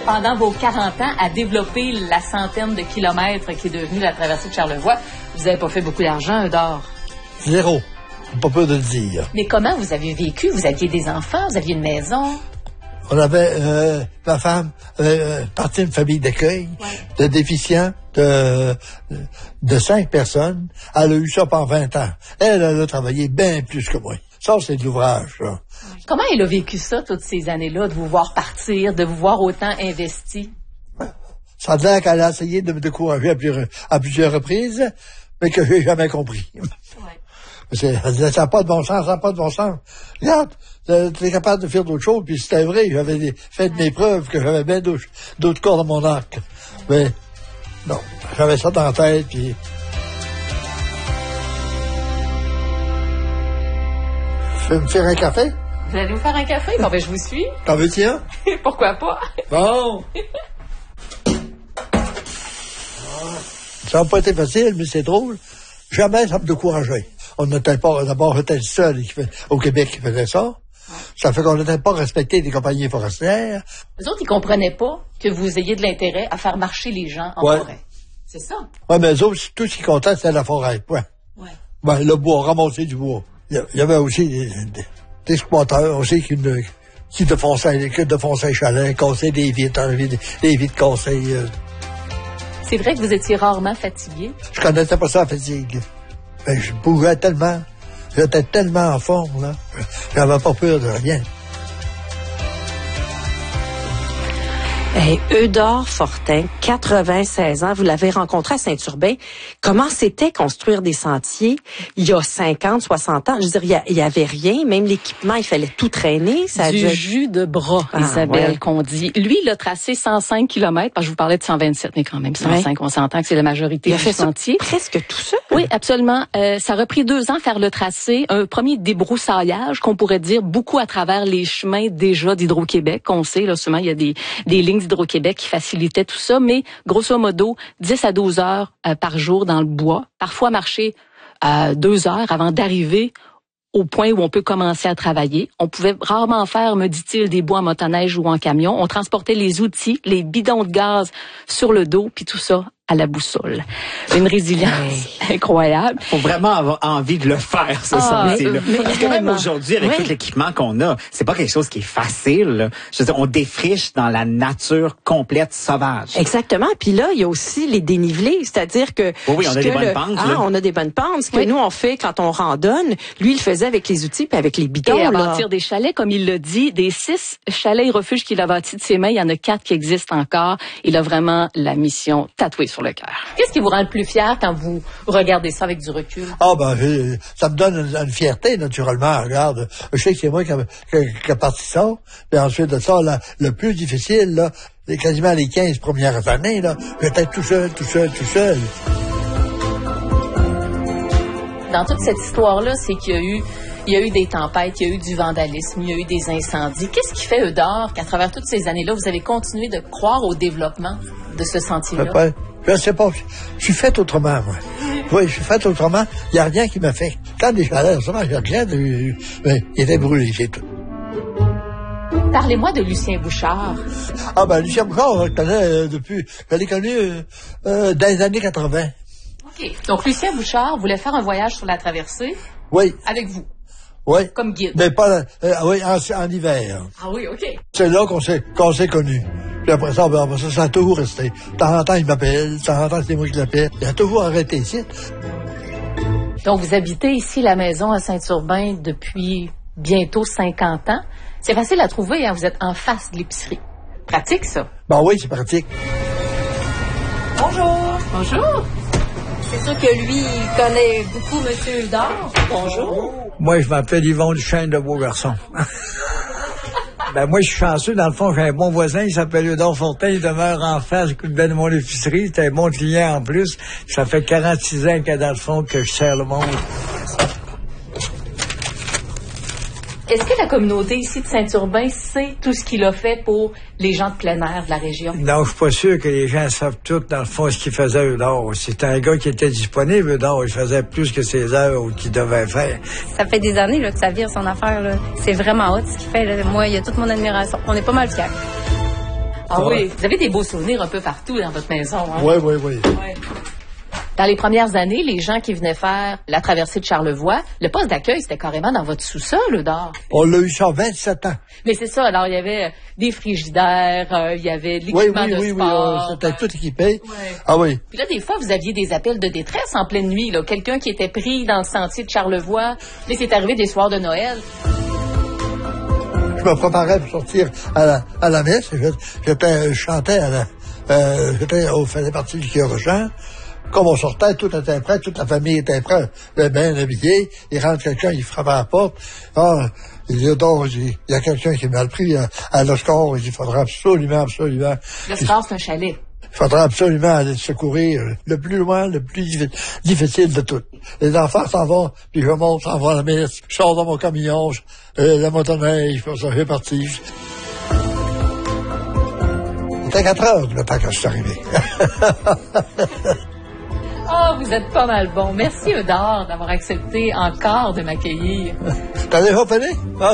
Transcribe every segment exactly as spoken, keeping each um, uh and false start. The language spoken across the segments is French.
pendant vos quarante ans, à développer la centaine de kilomètres qui est devenue la traversée de Charlevoix. Vous n'avez pas fait beaucoup d'argent, Eudore? Zéro. Pas peu de le dire. Mais comment vous avez vécu? Vous aviez des enfants? Vous aviez une maison? On avait, euh, ma femme avait euh, parti d'une famille d'accueil, ouais. de déficients, de, de cinq personnes. Elle a eu ça pendant vingt ans. Elle, elle a travaillé bien plus que moi. Ça, c'est de l'ouvrage, là. Comment elle a vécu ça, toutes ces années-là, de vous voir partir, de vous voir autant investi? Ça a l'air qu'elle a essayé de me décourager à plusieurs, à plusieurs reprises, mais que j'ai jamais compris. Ouais. C'est, elle disait, ça n'a pas de bon sens, ça n'a pas de bon sens. Regarde, tu es capable de faire d'autres choses, puis c'était vrai, j'avais des, fait de mes preuves que j'avais bien d'autres, d'autres corps dans mon arc. Mais, non, j'avais ça dans la tête, puis... Je vais me faire un café? Vous allez vous faire un café? Bon, ben, je vous suis. T'en veux-tu un? Pourquoi pas? Bon! Ça n'a pas été facile, mais c'est drôle. Jamais ça me décourageait. On n'était pas, d'abord, j'étais le seul qui fait, au Québec qui faisait ça. Ça fait qu'on n'était pas respecté des compagnies forestières. Les autres, ils comprenaient pas que vous ayez de l'intérêt à faire marcher les gens en ouais. forêt. C'est ça? Oui, mais eux autres, tout ce qu'ils comptaient, c'était la forêt. Ouais. Ouais. Ben, le bois, ramasser du bois. Il y avait aussi des, des, des squatteurs aussi qui, ne, qui défonçaient, qui défonçaient les chalets, cassaient des vitres, des, des vitres cassées. Euh. C'est vrai que vous étiez rarement fatigué? Je connaissais pas ça, la fatigue. Ben, je bougeais tellement. J'étais tellement en forme, là. J'avais pas peur de rien. Hey, Eudore Fortin, quatre-vingt-seize ans, vous l'avez rencontré à Saint-Urbain. Comment c'était construire des sentiers il y a cinquante, soixante ans? Je veux dire, il y avait rien, même l'équipement, il fallait tout traîner. Ça du dû... jus de bras, ah, Isabelle, ouais. qu'on dit. Lui, il a tracé cent cinq kilomètres, parce que je vous parlais de cent vingt-sept, mais quand même cent cinq, ouais. on s'entend que c'est la majorité il du a fait sentier. Ça presque tout ça. Oui, absolument. Euh, ça a repris deux ans faire le tracé. Un premier débroussaillage, qu'on pourrait dire, beaucoup à travers les chemins déjà d'Hydro-Québec. On sait, là, souvent, il y a des, des lignes d'Hydro-Québec qui facilitaient tout ça, mais grosso modo, dix à douze heures euh, par jour dans le bois. Parfois marcher euh, deux heures avant d'arriver au point où on peut commencer à travailler. On pouvait rarement faire, me dit-il, des bois en motoneige ou en camion. On transportait les outils, les bidons de gaz sur le dos, puis tout ça à la boussole. Une résilience hey. incroyable. Faut vraiment avoir envie de le faire, ce ah, sentier-là. Parce que même aujourd'hui, avec oui. tout l'équipement qu'on a, c'est pas quelque chose qui est facile. Je veux dire, on défriche dans la nature complète, sauvage. Exactement. Puis là, il y a aussi les dénivelés, c'est-à-dire que... Oui, oui on a des bonnes le, pentes. Ah, on a des bonnes pentes. Ce que oui. nous, on fait quand on randonne, lui, il le faisait avec les outils puis avec les bidons. Et à bâtir des chalets, comme il le dit, des six chalets et refuges qu'il a bâtis de ses mains, il y en a quatre qui existent encore. Il a vraiment la mission tatouée sur le cœur. Qu'est-ce qui vous rend le plus fier quand vous regardez ça avec du recul? Ah, ben, je, ça me donne une, une fierté, naturellement. Regarde, je sais que c'est moi qui a, qui, qui a parti ça. Puis ensuite de ça, là, le plus difficile, là, quasiment les quinze premières années, là, j'étais tout seul, tout seul, tout seul. Dans toute cette histoire-là, c'est qu'il y a eu Il y a eu des tempêtes, il y a eu du vandalisme, il y a eu des incendies. Qu'est-ce qui fait, Eudore, qu'à travers toutes ces années-là, vous avez continué de croire au développement de ce sentier-là? Ouais, je ne sais pas. Je suis fait autrement, moi. Oui, je suis fait autrement. Il n'y a rien qui m'a fait. Quand les chalets, il n'y a rien de... Mais il était brûlé, c'est tout. Parlez-moi de Lucien Bouchard. Ah ben, Lucien Bouchard, je le connais euh, depuis... Je l'ai connu euh, euh, dans les années quatre-vingt. OK. Donc, Lucien Bouchard voulait faire un voyage sur la traversée. Oui. Avec vous. Oui. Comme guide. Mais pas, euh, oui, en, en hiver. Ah oui, OK. C'est là qu'on s'est, qu'on s'est connus. Puis après ça, ben, ça, ça a toujours resté. De temps en temps, il m'appelle. De temps en temps, c'est moi qui l'appelle. Il a toujours arrêté ici. Donc, vous habitez ici, la maison à Saint-Urbain, depuis bientôt cinquante ans. C'est facile à trouver, hein? Vous êtes en face de l'épicerie. Pratique, ça? Ben oui, c'est pratique. Bonjour. Bonjour. C'est sûr que lui, il connaît beaucoup M. Eudore. Bonjour. Moi, je m'appelle Yvon Duchesne de Beaugarçon. Ben, moi, je suis chanceux. Dans le fond, j'ai un bon voisin, il s'appelle Eudore Fortin. Il demeure en face de mon épicerie. C'est un bon client en plus. Ça fait quarante-six ans que, dans le fond, que je sers le monde. Est-ce que la communauté ici de Saint-Urbain sait tout ce qu'il a fait pour les gens de plein air de la région? Non, je suis pas sûr que les gens savent tout, dans le fond, ce qu'il faisait Eudore. C'était un gars qui était disponible, Eudore. Il faisait plus que ses heures qu'il devait faire. Ça fait des années là, que ça vire son affaire. Là. C'est vraiment hot ce qu'il fait. Là. Moi, il y a toute mon admiration. On est pas mal fiers. Ah oui, vous avez des beaux souvenirs un peu partout dans votre maison. Hein? Oui, oui, oui. Ouais. Dans les premières années, les gens qui venaient faire la traversée de Charlevoix, le poste d'accueil, c'était carrément dans votre sous-sol, Eudore. On l'a eu ça vingt-sept ans. Mais c'est ça, alors il y avait des frigidaires, euh, il y avait de l'équipement oui, oui, de oui, sport. Oui, c'était tout équipé. Ouais. Ah oui. Puis là, des fois, vous aviez des appels de détresse en pleine nuit, là. Quelqu'un qui était pris dans le sentier de Charlevoix. Mais c'est arrivé des soirs de Noël. Je me préparais pour sortir à la, à la messe. J'étais, je chantais à la, euh, j'étais, on faisait partie du chœur de chant. Comme on sortait, tout était prêt, toute la famille était prête, bien habillée. Il rentre quelqu'un, il frappe à la porte. Ah, il dit, donc, il y a quelqu'un qui est mal pris à, à l'Oscar. Il dit, il faudra absolument, absolument. L'Oscar, c'est un chalet. Il faudra absolument aller secourir le plus loin, le plus difficile de tout. Les enfants s'en vont, puis je monte, s'en va à la messe. Je sors dans mon camion, je, euh, la motoneige, puis ça fait partie. C'était quatre heures, le temps que je suis arrivé. Ah, oh, vous êtes pas mal bon. Merci, Eudore, d'avoir accepté encore de m'accueillir. T'as déjà fini?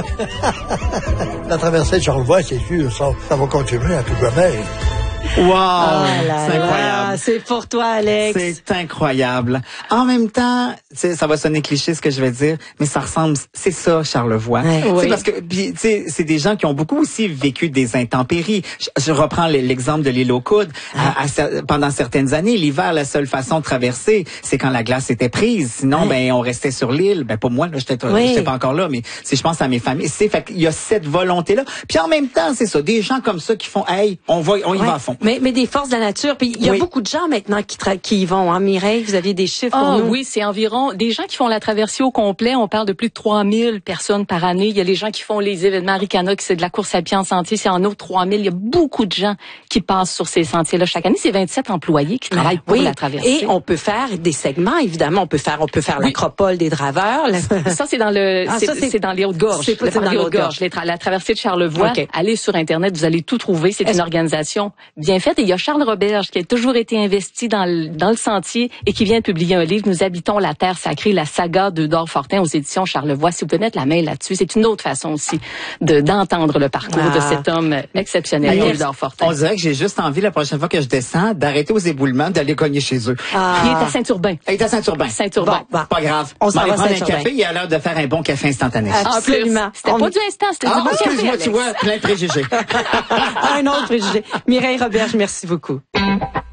La traversée de Charlevoix, c'est sûr, ça, ça va continuer à tout jamais. Wow! Ah c'est incroyable. C'est pour toi, Alex. C'est incroyable. En même temps, ça va sonner cliché ce que je vais dire, mais ça ressemble, c'est ça, Charlevoix. Ouais. Oui. Parce que, puis, tu sais, c'est des gens qui ont beaucoup aussi vécu des intempéries. Je, je reprends l'exemple de l'île aux Coudes. À, à, pendant certaines années, l'hiver, la seule façon de traverser, c'est quand la glace était prise. Sinon, ouais. ben, on restait sur l'île. Ben, pas moi, là, j'étais, oui. j'étais pas encore là, mais si je pense à mes familles, c'est, fait qu'il y a cette volonté-là. Puis en même temps, c'est ça, des gens comme ça qui font, hey, on va, on y ouais. va à fond. Mais, mais des forces de la nature. Puis il y a oui. beaucoup de gens maintenant qui, tra- qui y vont. Hein, Mireille, vous aviez des chiffres oh, pour nous? Oui, c'est environ des gens qui font la traversée au complet. On parle de plus de trois mille personnes par année. Il y a les gens qui font les événements Ricana, qui c'est de la course à pied en sentier. C'est en autre trois mille. Il y a beaucoup de gens qui passent sur ces sentiers-là chaque année. C'est vingt-sept employés qui travaillent pour oui. la traversée. Et on peut faire des segments, évidemment. On peut faire, on peut faire oui. l'acropole des draveurs. Ça, c'est dans le, ah, c'est, ça, c'est, c'est dans les Hautes-Gorges. C'est, c'est dans les Hautes-Gorges. Tra- la traversée de Charlevoix. Okay. Allez sur Internet, vous allez tout trouver. C'est Est-ce... une organisation bien faite. Et il y a Charles Roberge qui a toujours été investi dans le, dans le sentier et qui vient de publier un livre, Nous habitons la terre sacrée, la saga d'Eudore Fortin aux éditions Charlevoix. Si vous pouvez mettre la main là-dessus, c'est une autre façon aussi de d'entendre le parcours ah. de cet homme exceptionnel, Eudore Fortin. On dirait que j'ai juste envie, la prochaine fois que je descends, d'arrêter aux éboulements, d'aller cogner chez eux. Ah. Il est à Saint-Urbain. Il est à Saint-Urbain. Saint-Urbain. Bon, bon. Pas grave. On s'en va prendre Saint-Urbain. un café, il a l'air de faire un bon café instantané. Absolument. C'était on... pas du instant, c'était ah, du bon café. Excuse-moi, tu vois, plein de préjugés. Un autre préjugé. Mireille Roberge, merci beaucoup.